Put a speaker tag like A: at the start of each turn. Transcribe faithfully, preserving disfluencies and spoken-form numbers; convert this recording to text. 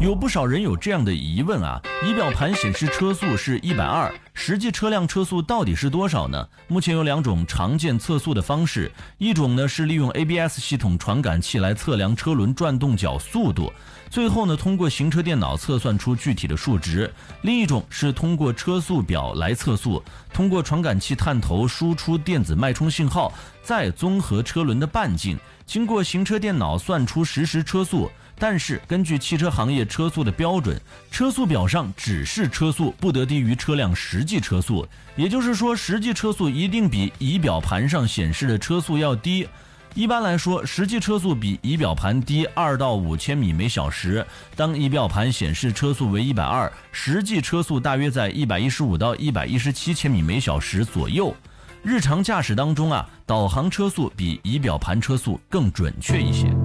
A: 有不少人有这样的疑问啊，仪表盘显示车速是一百二十，实际车辆车速到底是多少呢？目前有两种常见测速的方式，一种呢是利用 A B S 系统传感器来测量车轮转动角速度，最后呢通过行车电脑测算出具体的数值；另一种是通过车速表来测速，通过传感器探头输出电子脉冲信号，再综合车轮的半径，经过行车电脑算出实时车速。但是根据汽车行业车速的标准，车速表上指示车速不得低于车辆实际车速，也就是说实际车速一定比仪表盘上显示的车速要低。一般来说，实际车速比仪表盘低二到五千米每小时。当仪表盘显示车速为一百二，实际车速大约在一百一十五到一百一十七千米每小时左右。日常驾驶当中啊，导航车速比仪表盘车速更准确一些。